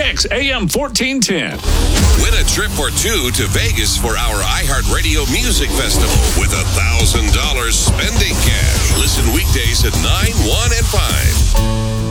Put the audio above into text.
Kicks AM 1410. Win a trip or two to Vegas for our iHeartRadio Music Festival with $1,000 spending cash. Listen weekdays at 9, 1, and 5.